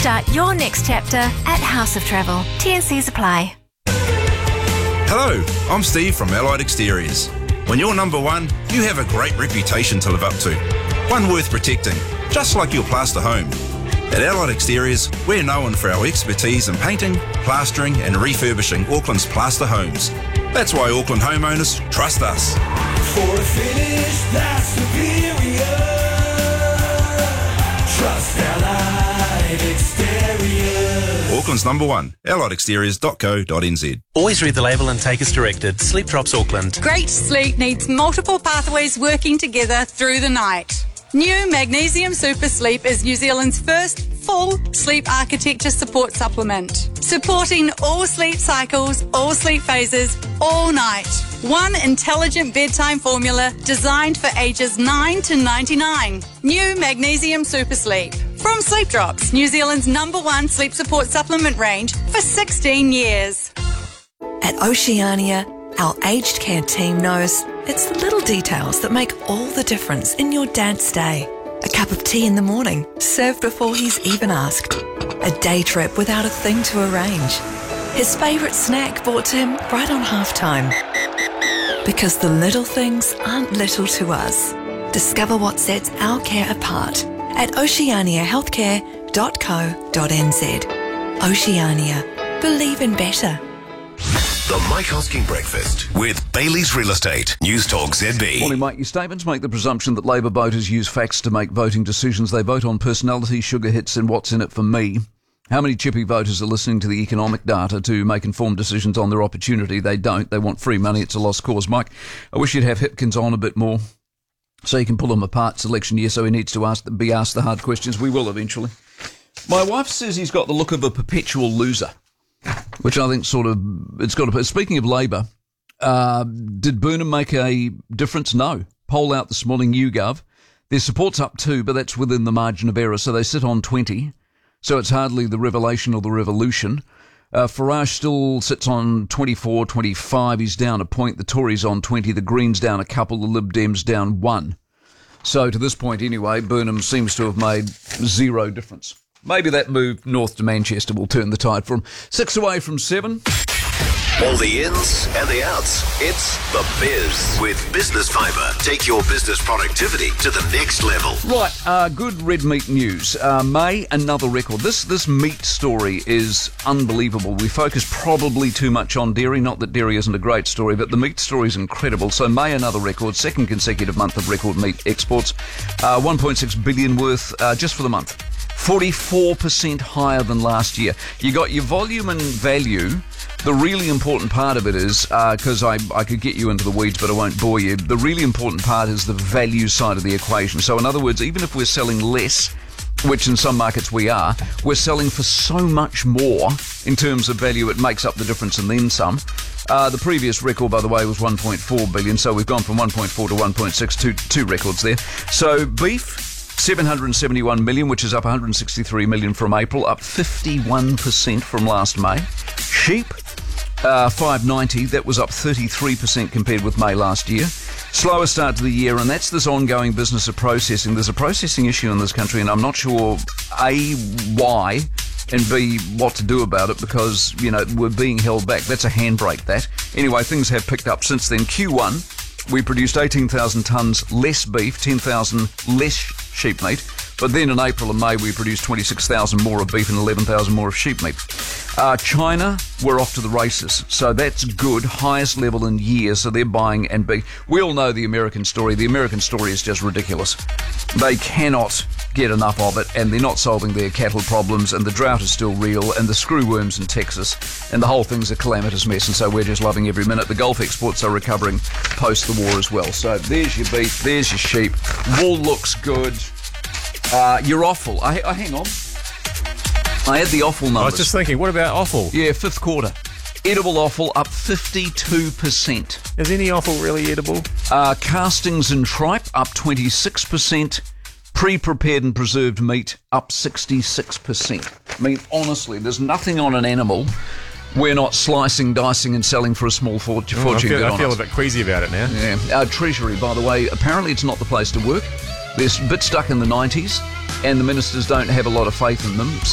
Start your next chapter at House of Travel. T&Cs apply. Hello, I'm Steve from Allied Exteriors. When you're number one, you have a great reputation to live up to. One worth protecting, just like your plaster home. At Allied Exteriors, we're known for our expertise in painting, plastering and refurbishing Auckland's plaster homes. That's why Auckland homeowners trust us. For a finish that's superior, trust Allied Exteriors. Auckland's number one, alliedexteriors.co.nz. Always read the label and take as directed. Sleep Drops Auckland. Great sleep needs multiple pathways working together through the night. New Magnesium Super Sleep is New Zealand's first full sleep architecture support supplement, supporting all sleep cycles, all sleep phases, all night. One intelligent bedtime formula designed for ages 9 to 99. New Magnesium Super Sleep. From Sleep Drops, New Zealand's #1 sleep support supplement range for 16 years. At Oceania, our aged care team knows it's the little details that make all the difference in your dad's day. A cup of tea in the morning, served before he's even asked. A day trip without a thing to arrange. His favourite snack brought to him right on halftime. Because the little things aren't little to us. Discover what sets our care apart at oceaniahealthcare.co.nz. Oceania. Believe in better. The Mike Hosking Breakfast with Bailey's Real Estate. News Talk ZB. Morning, Mike. Your statements make the presumption that Labour voters use facts to make voting decisions. They vote on personality, sugar hits and what's in it for me. How many chippy voters are listening to the economic data to make informed decisions on their opportunity? They don't. They want free money. It's a lost cause. Mike, I wish you'd have Hipkins on a bit more so you can pull him apart selection year, so he needs to be asked the hard questions. We will eventually. My wife says he's got the look of a perpetual loser, which I think speaking of Labour, did Burnham make a difference? No. Poll out this morning, YouGov. Their support's up 2, but that's within the margin of error, so they sit on 20. So it's hardly the revelation or the revolution. Farage still sits on 24, 25. He's down a point. The Tories on 20. The Greens down a couple. The Lib Dems down 1. So to this point anyway, Burnham seems to have made zero difference. Maybe that move north to Manchester will turn the tide for him. 6 away from 7. All the ins and the outs. It's The Biz with Business Fibre. Take your business productivity to the next level. Right, good red meat news. May, another record. This meat story is unbelievable. We focus probably too much on dairy. Not that dairy isn't a great story, but the meat story is incredible. So May, another record. Second consecutive month of record meat exports. 1.6 billion worth just for the month. 44% higher than last year. You got your volume and value. The really important part of it is, because I could get you into the weeds, but I won't bore you. The really important part is the value side of the equation. So in other words, even if we're selling less, which in some markets we are, we're selling for so much more in terms of value, it makes up the difference and then some. The previous record, by the way, was 1.4 billion, so we've gone from 1.4 to 1.6, two records there. So beef, 771 million, which is up 163 million from April, up 51% from last May. Sheep, 590, that was up 33% compared with May last year. Slower start to the year, and that's this ongoing business of processing. There's a processing issue in this country, and I'm not sure, A, why, and B, what to do about it, because, we're being held back. That's a handbrake, that. Anyway, things have picked up since then. Q1, we produced 18,000 tonnes less beef, 10,000 less sheep meat. But then in April and May, we produced 26,000 more of beef and 11,000 more of sheep meat. China, we're off to the races. So that's good. Highest level in years. So they're buying and beef. We all know the American story. The American story is just ridiculous. They cannot get enough of it, and they're not solving their cattle problems, and the drought is still real, and the screwworms in Texas, and the whole thing's a calamitous mess, and so we're just loving every minute. The Gulf exports are recovering post the war as well. So there's your beef, there's your sheep. Wool looks good. Your offal. Hang on. I had the offal numbers. I was just thinking, what about offal? Yeah, 5th quarter. Edible offal up 52%. Is any offal really edible? Castings and tripe up 26%. Pre-prepared and preserved meat up 66%. I mean, honestly, there's nothing on an animal we're not slicing, dicing and selling for a small fortune. I feel a bit queasy about it now. Yeah. Treasury, by the way, apparently it's not the place to work. They're a bit stuck in the 90s, and the ministers don't have a lot of faith in them.